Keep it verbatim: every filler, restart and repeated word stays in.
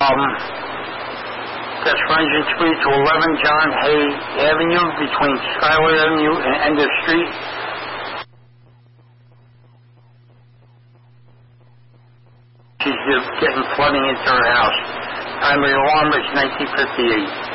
Um, that's Franklin Street to eleven John Hay Avenue between Schuyler Avenue and Ender Street. She's uh, getting flooding into her house. Time of the alarm is nineteen fifty-eight.